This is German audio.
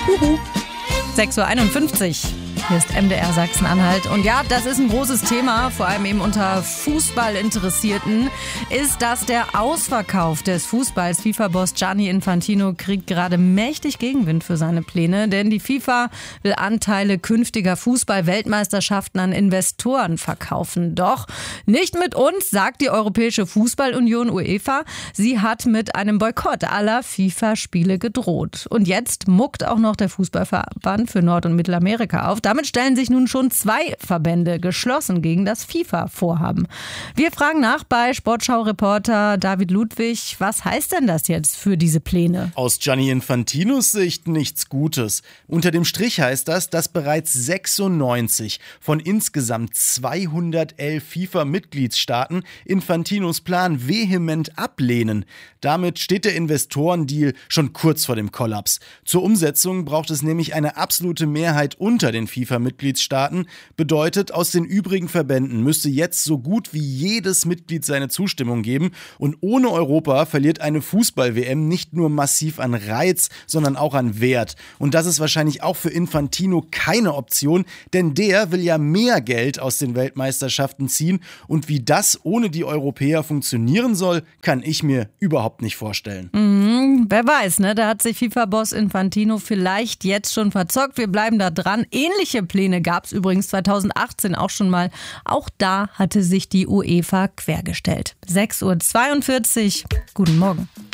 6:51 Uhr. Hier ist MDR Sachsen-Anhalt. Und ja, das ist ein großes Thema, vor allem eben unter Fußballinteressierten, ist, dass der Ausverkauf des Fußballs. FIFA-Boss Gianni Infantino kriegt gerade mächtig Gegenwind für seine Pläne, denn die FIFA will Anteile künftiger Fußball-Weltmeisterschaften an Investoren verkaufen. Doch nicht mit uns, sagt die Europäische Fußballunion UEFA. Sie hat mit einem Boykott aller FIFA-Spiele gedroht. Und jetzt muckt auch noch der Fußballverband für Nord- und Mittelamerika auf. Damit stellen sich nun schon 2 Verbände geschlossen gegen das FIFA-Vorhaben. Wir fragen nach bei Sportschau-Reporter David Ludwig, was heißt denn das jetzt für diese Pläne? Aus Gianni Infantinos Sicht nichts Gutes. Unter dem Strich heißt das, dass bereits 96 von insgesamt 211 FIFA-Mitgliedsstaaten Infantinos Plan vehement ablehnen. Damit steht der Investorendeal schon kurz vor dem Kollaps. Zur Umsetzung braucht es nämlich eine absolute Mehrheit unter den FIFA-Mitgliedstaaten. Bedeutet, aus den übrigen Verbänden müsste jetzt so gut wie jedes Mitglied seine Zustimmung geben. Und ohne Europa verliert eine Fußball-WM nicht nur massiv an Reiz, sondern auch an Wert. Und das ist wahrscheinlich auch für Infantino keine Option, denn der will ja mehr Geld aus den Weltmeisterschaften ziehen. Und wie das ohne die Europäer funktionieren soll, kann ich mir überhaupt nicht vorstellen. Wer weiß, ne? Da hat sich FIFA-Boss Infantino vielleicht jetzt schon verzockt. Wir bleiben da dran. Ähnliche Pläne gab es übrigens 2018 auch schon mal. Auch da hatte sich die UEFA quergestellt. 6:42 Uhr. Guten Morgen.